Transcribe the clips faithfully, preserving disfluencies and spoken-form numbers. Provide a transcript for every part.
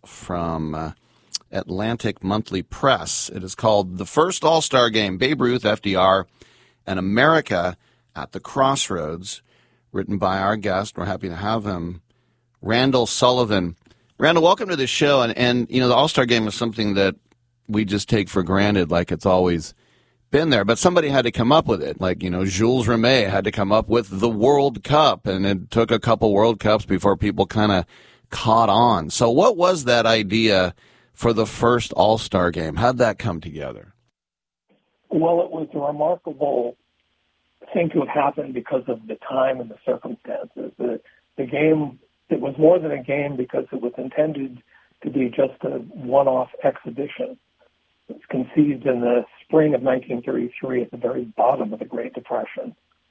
from uh, Atlantic Monthly Press. It is called The First All-Star Game, Babe Ruth, F D R, and America at the Crossroads, written by our guest. We're happy to have him, Randall Sullivan. Randall, welcome to the show. And, and, you know, the All-Star Game is something that we just take for granted, like it's always been there. But somebody had to come up with it. Like, you know, Jules Rimet had to come up with the World Cup, and it took a couple World Cups before people kind of caught on. So what was that idea for the first All-Star Game? How'd that come together? Well, it was a remarkable thing to have happened because of the time and the circumstances. The, the game, it was more than a game because it was intended to be just a one-off exhibition. It was conceived in the spring of nineteen thirty-three at the very bottom of the Great Depression.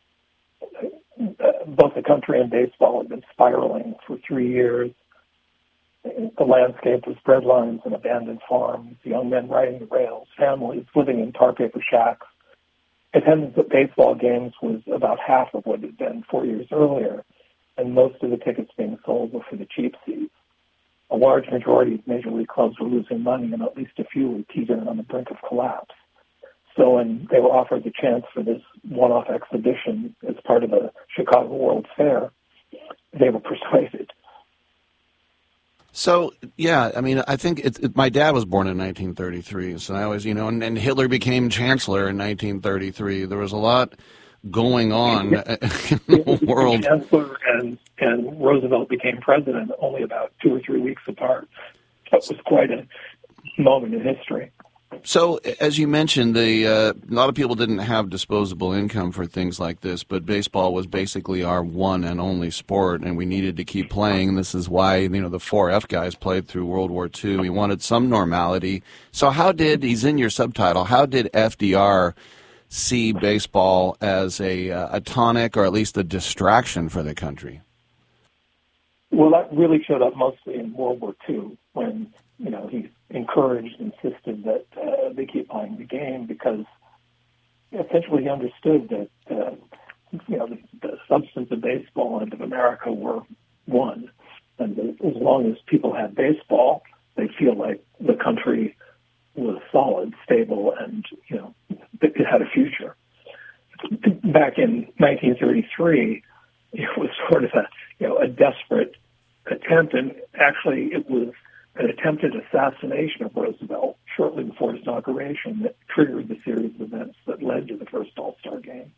Both the country and baseball had been spiraling for three years. The landscape was bread lines and abandoned farms, young men riding the rails, families living in tar paper shacks. Attendance at baseball games was about half of what it had been four years earlier, and most of the tickets being sold were for the cheap seats. A large majority of major league clubs were losing money, and at least a few were teetering on the brink of collapse. So when they were offered the chance for this one-off exhibition as part of the Chicago World's Fair, they were persuaded. So, yeah, I mean, I think it, it, my dad was born in nineteen thirty-three, so I always, you know, and, and Hitler became chancellor in nineteen thirty-three. There was a lot going on in the world. Chancellor and, and Roosevelt became president only about two or three weeks apart. That was quite a moment in history. So, as you mentioned, the uh, a lot of people didn't have disposable income for things like this, but baseball was basically our one and only sport, and we needed to keep playing. This is why, you know, the four F guys played through World War Two. We wanted some normality. So how did, he's in your subtitle, how did F D R see baseball as a, uh, a tonic or at least a distraction for the country? Well, that really showed up mostly in World War Two when, you know, he encouraged, insisted that uh, they keep playing the game because essentially he understood that, uh, you know, the, the substance of baseball and of America were one. And that as long as people had baseball, they feel like the country was solid, stable, and, you know, it had a future. Back in nineteen thirty-three, it was sort of a, you know, a desperate attempt, and actually it was an attempted assassination of Roosevelt shortly before his inauguration that triggered the series of events that led to the first All-Star Game.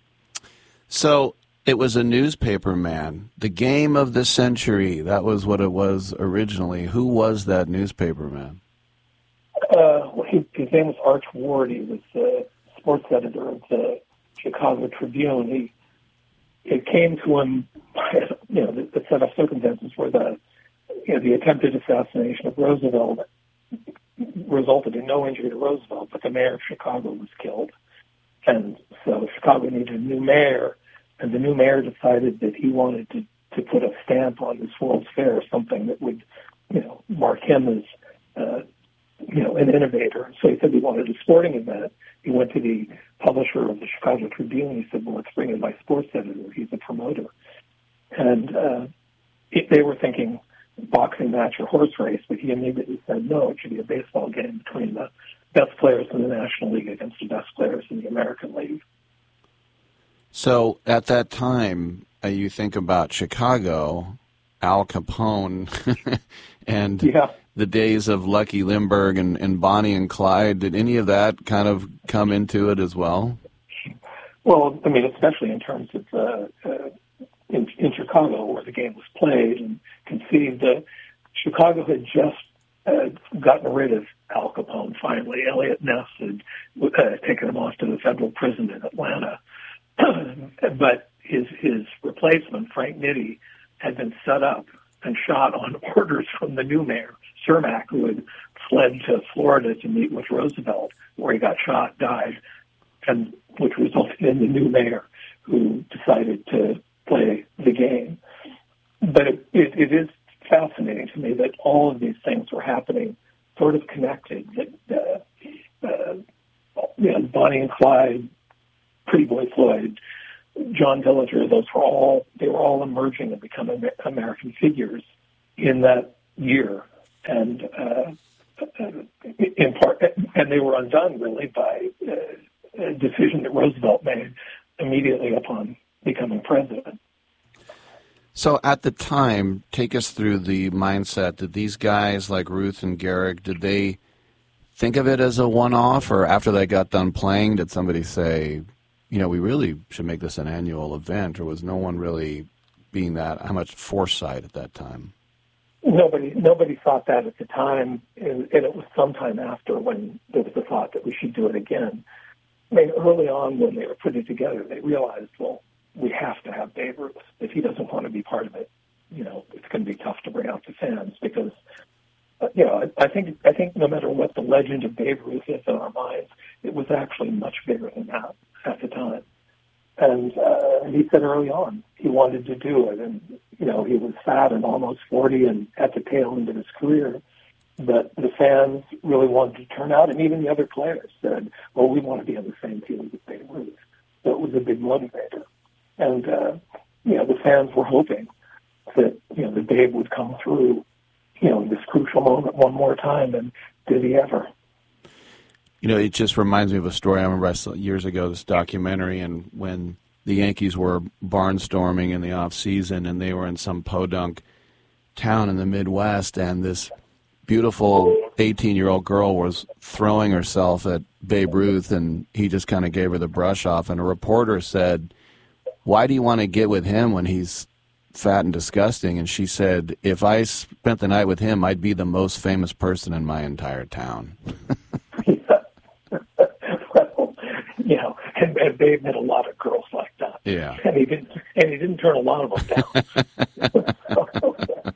So it was a newspaper man, the game of the century. That was what it was originally. Who was that newspaper man? Uh, well, he, his name was Arch Ward. He was the sports editor of the Chicago Tribune. He it came to him, you know, the, the set of circumstances where the you know, the attempted assassination of Roosevelt resulted in no injury to Roosevelt, but the mayor of Chicago was killed. And so Chicago needed a new mayor, and the new mayor decided that he wanted to, to put a stamp on this World's Fair, something that would, you know, mark him as, uh, you know, an innovator. So he said he wanted a sporting event. He went to the publisher of the Chicago Tribune. He said, well, let's bring in my sports editor. He's a promoter. And uh, it, they were thinking boxing match or horse race, but he immediately said, no, it should be a baseball game between the best players in the National League against the best players in the American League. So at that time, uh, you think about Chicago, Al Capone, and yeah. the days of Lucky Lindbergh and, and Bonnie and Clyde. Did any of that kind of come into it as well? Well, I mean, especially in terms of uh, uh, in, in Chicago, where the game was played and conceived. Uh, Chicago had just uh, gotten rid of Al Capone finally. Elliot Ness had uh, taken him off to the federal prison in Atlanta. But his his replacement, Frank Nitti, had been set up and shot on orders from the new mayor, Cermak, who had fled to Florida to meet with Roosevelt, where he got shot, died, and which resulted in the new mayor who decided to play the game. But it, it, it is fascinating to me that all of these things were happening sort of connected. That uh, uh, you know, Bonnie and Clyde, Pretty Boy Floyd, John Dillinger, those were all, they were all emerging and becoming American figures in that year. and uh, in part, and they were undone really by uh, a decision that Roosevelt made immediately upon becoming president. So at the time, take us through the mindset. Did these guys like Ruth and Gehrig, did they think of it as a one-off, or after they got done playing, did somebody say, you know, we really should make this an annual event, or was no one really being that, how much foresight at that time? Nobody nobody thought that at the time, and, and it was sometime after when there was the thought that we should do it again. I mean, early on when they were putting it together, they realized, well, we have to have Babe Ruth. If he doesn't want to be part of it, you know, it's going to be tough to bring out the fans because, uh, you know, I, I think I think no matter what the legend of Babe Ruth is in our minds, it was actually much bigger than that at the time. And uh, he said early on he wanted to do it, and you know, he was fat and almost forty and at the tail end of his career. But the fans really wanted to turn out, and even the other players said, "Well, we want to be on the same field with Babe Ruth." So it was a big motivator. And, uh, you know, the fans were hoping that, you know, the Babe would come through, you know, this crucial moment one more time, and did he ever? You know, it just reminds me of a story I remember I saw years ago, this documentary, and when the Yankees were barnstorming in the off-season, and they were in some podunk town in the Midwest, and this beautiful eighteen-year-old girl was throwing herself at Babe Ruth, and he just kind of gave her the brush off, and a reporter said, "Why do you want to get with him when he's fat and disgusting?" And she said, "If I spent the night with him, I'd be the most famous person in my entire town." Well, you know, and, and Babe met a lot of girls like that. Yeah. And he didn't, and he didn't turn a lot of them down.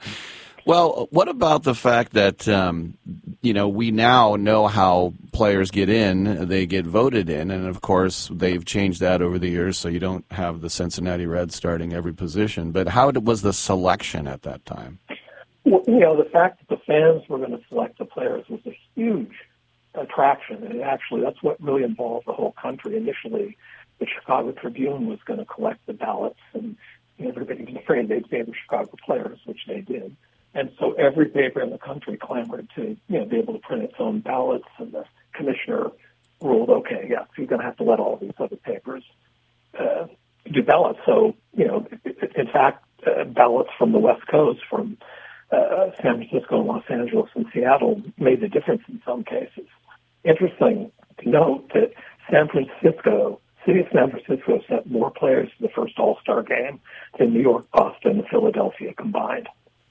Well, what about the fact that, um, you know, we now know how players get in, they get voted in, and of course they've changed that over the years, so you don't have the Cincinnati Reds starting every position. But how was the selection at that time? Well, you know, the fact that the fans were going to select the players was a huge attraction, and actually that's what really involved the whole country. Initially, the Chicago Tribune was going to collect the ballots, and everybody was afraid they'd favor Chicago players, which they did. And so every paper in the country clamored to, you know, be able to print its own ballots, and the commissioner ruled, okay, yeah, so you're going to have to let all these other papers uh, do ballots. So, you know, in fact, uh, ballots from the West Coast, from uh, San Francisco, Los Angeles, and Seattle made the difference in some cases. Interesting to note that San Francisco, city of San Francisco, sent more players to the first All-Star game than New York, Boston, and Philadelphia combined.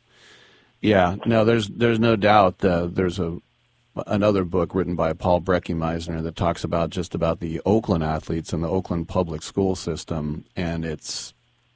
Yeah, no, there's there's no doubt. Uh, there's a another book written by Paul Brecky-Meisner that talks about just about the Oakland athletes and the Oakland public school system, and it's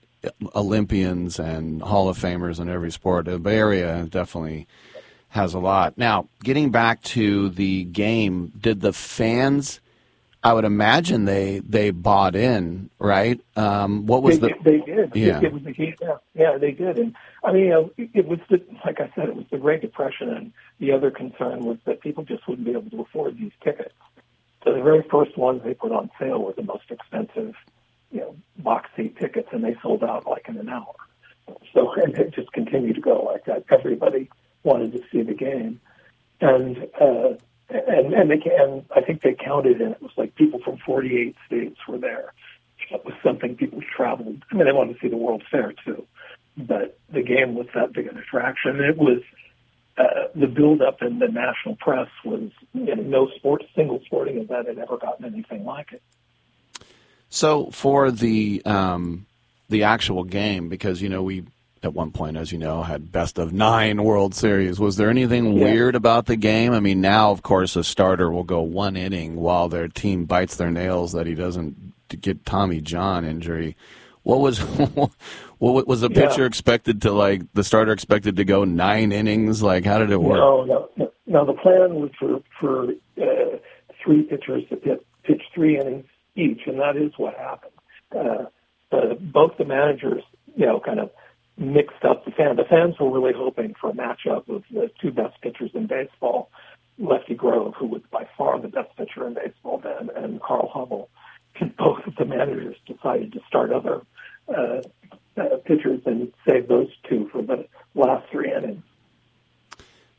Olympians and Hall of Famers in every sport. The Bay Area definitely has a lot. Now, getting back to the game, did the fans? I would imagine they, they bought in, right? Um, what was they, the? They did. Yeah. It, it was the yeah, yeah, they did. And I mean, you know, it, it was the, like I said, it was the Great Depression, and the other concern was that people just wouldn't be able to afford these tickets. So the very first ones they put on sale were the most expensive, you know, box seat tickets, and they sold out like in an hour. So and it just continued to go like that. Everybody wanted to see the game, and. Uh, And and they can. I think they counted, and it was like people from forty-eight states were there. It was something people traveled. I mean, they wanted to see the World Fair too, but the game was that big an attraction. It was uh, the build-up in the national press was, you know, no sport, single sporting event had ever gotten anything like it. So for the um, the actual game, because you know we. At one point, as you know, had best of nine World Series. Was there anything yeah. weird about the game? I mean, now, of course, a starter will go one inning while their team bites their nails that he doesn't get Tommy John injury. What was what was the pitcher yeah. expected to, like, the starter expected to go nine innings? Like, how did it work? No, no, no. no the plan was for, for uh, three pitchers to pitch, pitch three innings each, and that is what happened. Uh, uh, both the managers, you know, kind of mixed up the fans. The fans were really hoping for a matchup of the two best pitchers in baseball, Lefty Grove, who was by far the best pitcher in baseball then, and Carl Hummel. And both of the managers decided to start other uh, uh, pitchers and save those two for the last three innings.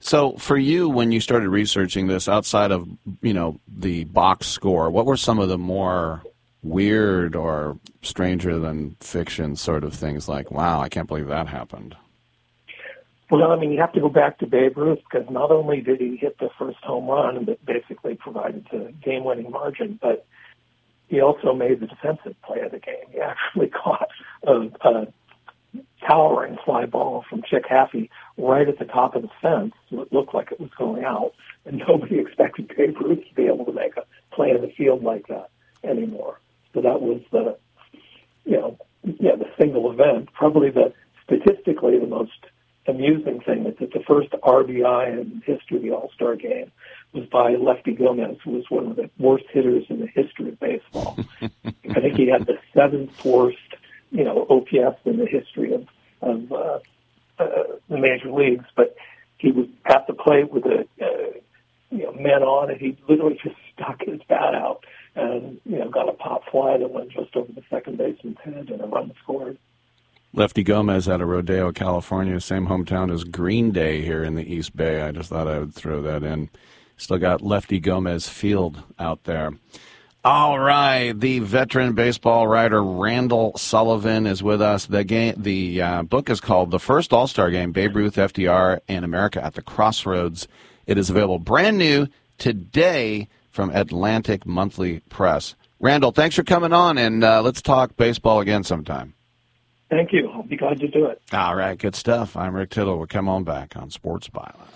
So for you, when you started researching this, outside of, you know, the box score, what were some of the more weird or stranger than fiction sort of things like, wow, I can't believe that happened? Well, I mean, you have to go back to Babe Ruth, because not only did he hit the first home run that basically provided the game-winning margin, but he also made the defensive play of the game. He actually caught a, a towering fly ball from Chick Haffey right at the top of the fence. So it looked like it was going out, and nobody expected Babe Ruth to be able to make a play in the field like that anymore. So that was the, you know, yeah, the single event. Probably the statistically the most amusing thing is that the first R B I in the history of the All-Star game was by Lefty Gomez, who was one of the worst hitters in the history of baseball. I think he had the seventh worst, you know, O P S in the history of, of uh, uh, the major leagues. But he was at the plate with a uh, you know men on, and he literally just stuck his bat out and you know got a pop fly that went just over the second baseman's head, and a run scored. Lefty Gomez out of Rodeo, California, same hometown as Green Day here in the East Bay. I just thought I would throw that in. Still got Lefty Gomez Field out there. All right, the veteran baseball writer Randall Sullivan is with us. The game, the uh, book is called The First All-Star Game, Babe Ruth, F D R, and America at the Crossroads. It is available brand new today from Atlantic Monthly Press. Randall, thanks for coming on, and uh, let's talk baseball again sometime. Thank you. I'll be glad to do it. All right, good stuff. I'm Rick Tittle. We'll come on back on Sports Byline.